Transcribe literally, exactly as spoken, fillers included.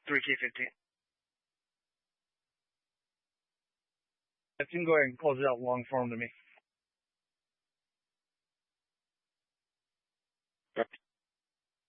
three K fifteen. You can go ahead and close it out long form to me.